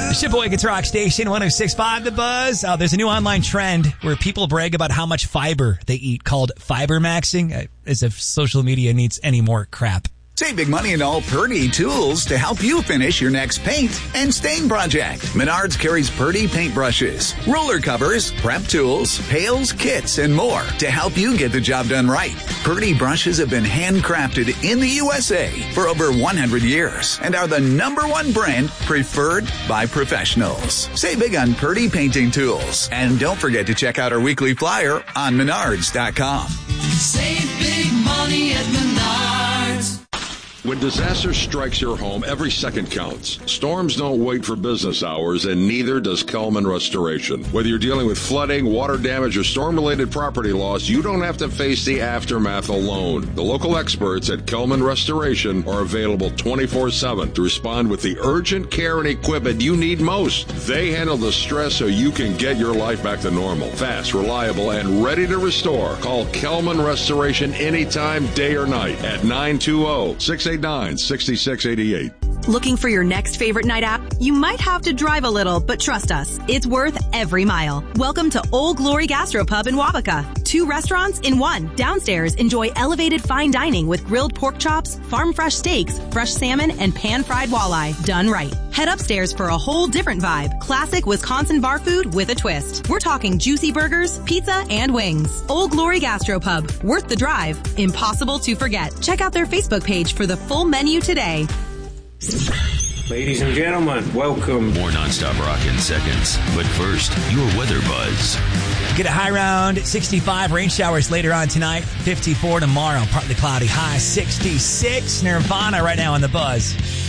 Sheboygan's Rock Station 106.5 The Buzz. There's a new online trend where people brag about how much fiber they eat called fiber maxing, as if social media needs any more crap. Save big money in all Purdy tools to help you finish your next paint and stain project. Menards carries Purdy paintbrushes, roller covers, prep tools, pails, kits, and more to help you get the job done right. Purdy brushes have been handcrafted in the USA for over 100 years and are the #1 brand preferred by professionals. Save big on Purdy painting tools. And don't forget to check out our weekly flyer on Menards.com. Save big money at Menards. When disaster strikes your home, every second counts. Storms don't wait for business hours, and neither does Kelman Restoration. Whether you're dealing with flooding, water damage, or storm-related property loss, you don't have to face the aftermath alone. The local experts at Kelman Restoration are available 24/7 to respond with the urgent care and equipment you need most. They handle the stress so you can get your life back to normal. Fast, reliable, and ready to restore. Call Kelman Restoration anytime, day or night, at 920-689-6688. Looking for your next favorite night out? You might have to drive a little, but trust us, it's worth every mile. Welcome to Old Glory Gastropub in Wabaka. 2 restaurants in one. Downstairs, enjoy elevated fine dining with grilled pork chops, farm-fresh steaks, fresh salmon, and pan-fried walleye, done right. Head upstairs for a whole different vibe. Classic Wisconsin bar food with a twist. We're talking juicy burgers, pizza, and wings. Old Glory Gastropub. Worth the drive. Impossible to forget. Check out their Facebook page for the full menu today. Ladies and gentlemen, welcome. More nonstop rock in seconds. But first, your weather buzz. Get a high around 65. Rain showers later on tonight. 54 tomorrow. Partly cloudy. High 66. Nirvana right now on The Buzz.